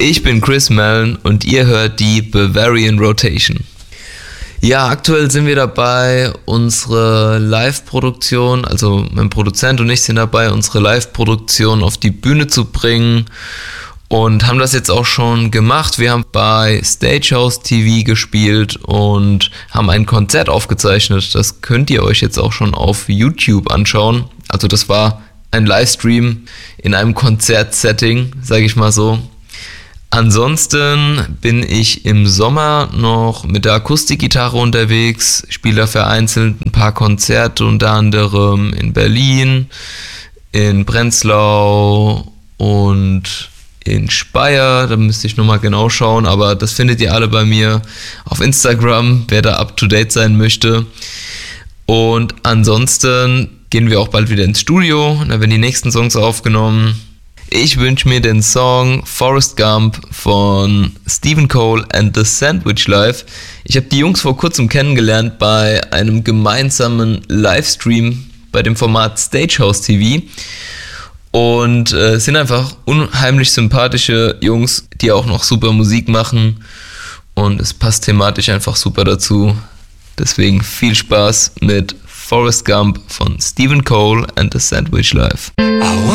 Ich bin Chris Mellon und ihr hört die Bavarian Rotation. Ja, aktuell sind wir dabei, unsere Live-Produktion, also mein Produzent und ich sind dabei, unsere Live-Produktion auf die Bühne zu bringen und haben das jetzt auch schon gemacht. Wir haben bei Stagehouse TV gespielt und haben ein Konzert aufgezeichnet. Das könnt ihr euch jetzt auch schon auf YouTube anschauen. Also das war ein Livestream in einem Konzertsetting, sage ich mal so. Ansonsten bin ich im Sommer noch mit der Akustikgitarre unterwegs, spiele da vereinzelt ein paar Konzerte, unter anderem in Berlin, in Prenzlau und in Speyer. Da müsste ich nochmal genau schauen, aber das findet ihr alle bei mir auf Instagram, wer da up to date sein möchte. Und ansonsten gehen wir auch bald wieder ins Studio, da werden die nächsten Songs aufgenommen. Ich wünsche mir den Song Forrest Gump von Stephen Cole and the Sandwich Life. Ich habe die Jungs vor kurzem kennengelernt bei einem gemeinsamen Livestream bei dem Format Stagehouse TV und sind einfach unheimlich sympathische Jungs, die auch noch super Musik machen und es passt thematisch einfach super dazu. Deswegen viel Spaß mit Forrest Gump von Stephen Cole and the Sandwich Life.